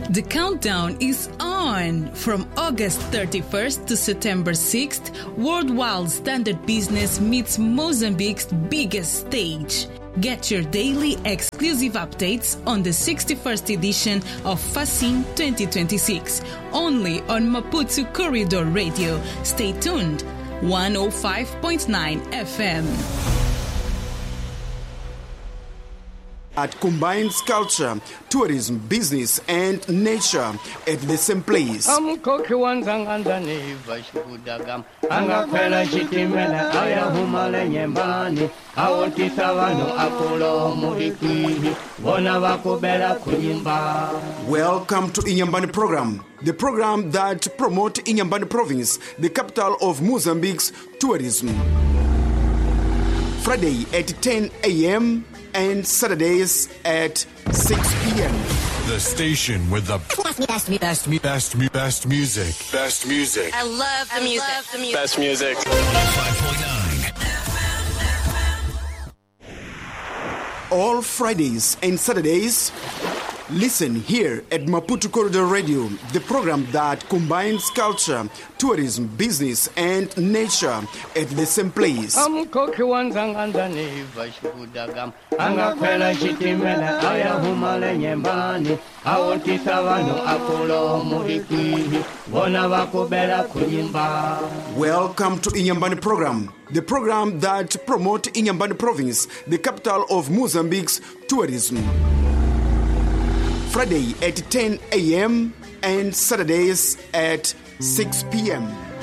The countdown is on! From August 31st to September 6th, World Wild Standard Business meets Mozambique's biggest stage. Get your daily exclusive updates on the 61st edition of FACIN 2026, only on Maputo Corridor Radio. Stay tuned. 105.9 FM. It combines culture, tourism, business, and nature at the same place. Welcome to Inyambani Program, the program that promotes Inyambani Province, the capital of Mozambique's tourism. Friday at 10 a.m. and Saturdays at 6 p.m. The station with the best music. Best music. I love the music. Best music. 5.9. All Fridays and Saturdays, listen here at Maputo Corridor Radio, the program that combines culture, tourism, business, and nature at the same place. Welcome to Inyambani Program, the program that promotes Inyambani Province, the capital of Mozambique's tourism. Friday at 10 a.m. and Saturdays at 6 p.m.